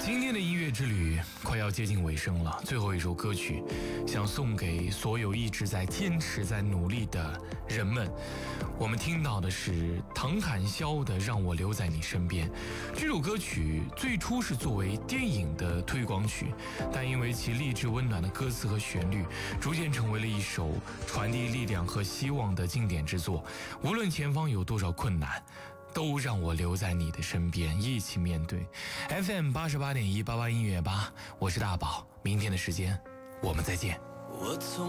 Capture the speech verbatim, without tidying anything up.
今天的音乐之旅快要接近尾声了，最后一首歌曲想送给所有一直在坚持在努力的人们。我们听到的是唐坦霄的《让我留在你身边》。这首歌曲最初是作为电影的推广曲，但因为其励志温暖的歌词和旋律，逐渐成为了一首传递力量和希望的经典之作。无论前方有多少困难，都让我留在你的身边，一起面对。 F M 八十八点一八八音乐吧，我是大宝，明天的时间我们再见。 我从